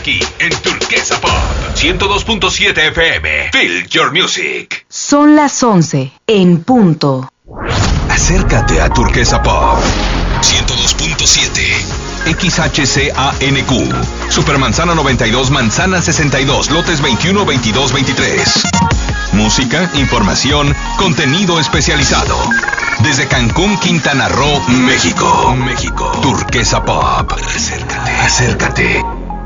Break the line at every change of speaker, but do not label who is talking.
aquí en Turquesa Pop 102.7 FM. Feel your music.
Son las 11 en punto.
Acércate a Turquesa Pop 102.7 XHCANQ. Supermanzana 92, Manzana 62, lotes 21, 22, 23. Música, información, contenido especializado. Desde Cancún, Quintana Roo, México. Turquesa Pop. Acércate.